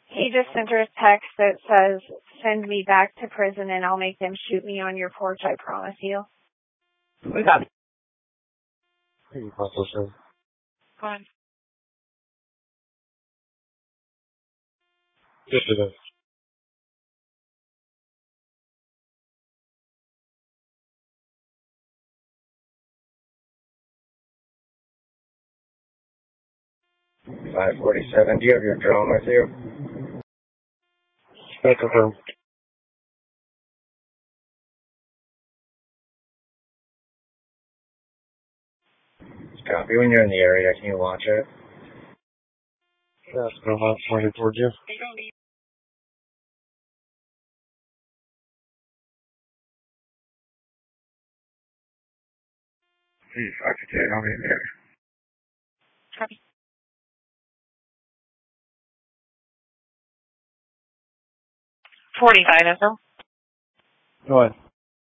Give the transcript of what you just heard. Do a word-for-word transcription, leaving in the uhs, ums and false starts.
He just sent her a text that says, send me back to prison and I'll make them shoot me on your porch, I promise you. We got Hey, Papa, sir. Go on. Yes, it is. five forty-seven. Do you have your drone with you? Back confirmed. Copy. When you're in the area, can you launch it? Yeah, it's going on pointed towards you. Geez, I could say I'll be there. Copy. forty-five, Echo. Go ahead.